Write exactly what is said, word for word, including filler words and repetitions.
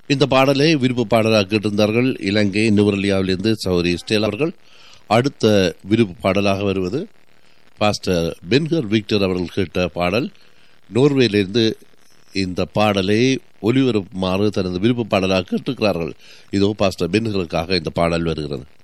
இந்த பாடலை விருப்பு பாடலாக கேட்டிருந்தார்கள் இலங்கை நுவரெலியாவிலிருந்து சௌரி ஸ்டேல் அவர்கள். அடுத்த விருப்பு பாடலாக வருவது பாஸ்டர் பென்கர் விக்டர் அவர்கள் கேட்ட பாடல். நோர்வேலிருந்து இந்த பாடலை ஒலிபரப்புமாறு தனது விருப்பு பாடலாக கேட்டிருக்கிறார்கள். இதோ பாஸ்டர் பென்கருக்காக இந்த பாடல் வருகிறது.